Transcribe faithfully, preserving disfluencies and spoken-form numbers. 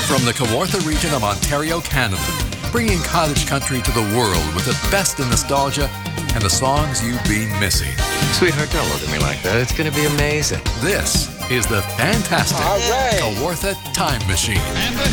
From the Kawartha region of Ontario, Canada, bringing cottage country to the world with the best in nostalgia and the songs you've been missing. Sweetheart, don't look at me like that. It's going to be amazing. This is the fantastic All right. Kawartha Time Machine.